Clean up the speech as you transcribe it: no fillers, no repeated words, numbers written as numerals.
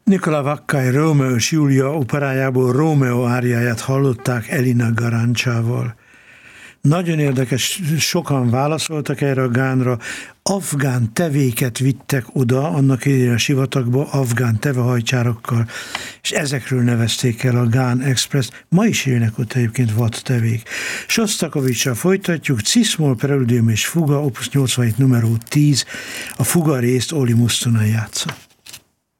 Nicola Vaccai Rómeó és Júlia operájából Rómeó áriáját hallották Elina Garancsával. Nagyon érdekes, sokan válaszoltak erre a gánra, afgán tevéket vittek oda, annak idején a sivatagba, afgán tevehajcsárokkal, és ezekről nevezték el a Gán Express. Ma is élnek ott egyébként vadtevék. Sosztakovics-sal folytatjuk, Cis-moll preludium és fuga, opus 87 numero 10, a fuga részt Olli Musztonen játsza.